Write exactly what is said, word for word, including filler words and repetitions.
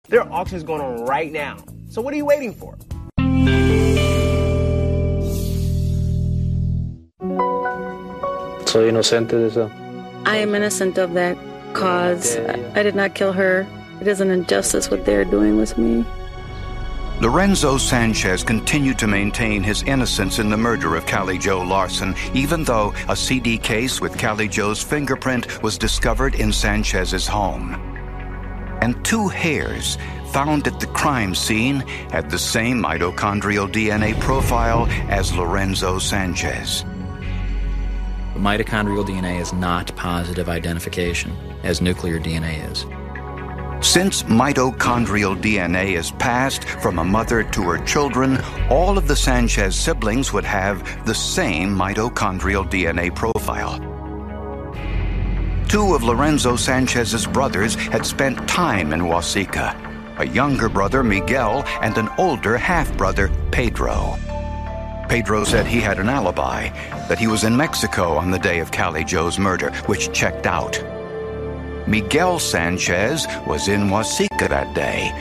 There are auctions going on right now. So what are you waiting for? Soy inocente de eso. I am innocent of that cause. I did not kill her. It is an injustice what they are doing with me. Lorenzo Sanchez continued to maintain his innocence in the murder of Callie Jo Larson, even though a C D case with Callie Jo's fingerprint was discovered in Sanchez's home. And two hairs found at the crime scene had the same mitochondrial D N A profile as Lorenzo Sanchez. Mitochondrial D N A is not positive identification, as nuclear D N A is. Since mitochondrial D N A is passed from a mother to her children, all of the Sanchez siblings would have the same mitochondrial D N A profile. Two of Lorenzo Sanchez's brothers had spent time in Waseca, a younger brother, Miguel, and an older half-brother, Pedro. Pedro said he had an alibi, that he was in Mexico on the day of Callie Jo's murder, which checked out. Miguel Sanchez was in Waseca that day,